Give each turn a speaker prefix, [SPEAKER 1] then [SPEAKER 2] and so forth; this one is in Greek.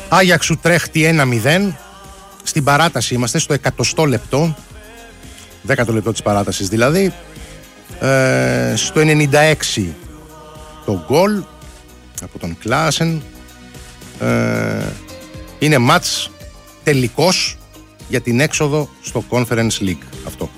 [SPEAKER 1] Άγιαξ Ουτρέχτη 1-0. Στην παράταση είμαστε, στο 100 λεπτό. 10ο λεπτό της παράτασης δηλαδή. Στο 96 το γκολ από τον Κλάσεν. Είναι μάτς τελικός για την έξοδο στο Conference League αυτό.